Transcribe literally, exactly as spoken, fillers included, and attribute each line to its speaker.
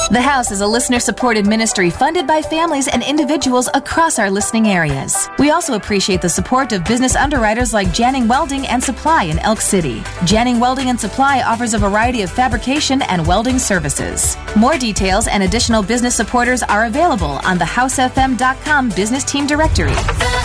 Speaker 1: The House is a listener-supported ministry funded by families and individuals across our listening areas. We also appreciate the support of business underwriters like Janning Welding and Supply in Elk City. Janning Welding and Supply offers a variety of fabrication and welding services. More details and additional business supporters are available on the house f m dot com business team directory.